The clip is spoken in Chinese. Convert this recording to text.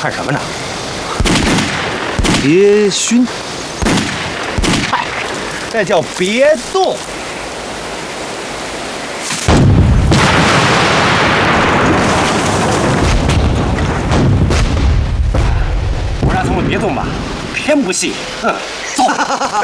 看什么呢？ 别熏。 嗨，这叫别动。我让他们别动吧，偏不信。走。